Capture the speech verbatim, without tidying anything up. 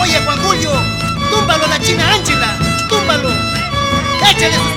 Oye, Juan Julio, túmbalo a la china Ángela, túmbalo. Échale sus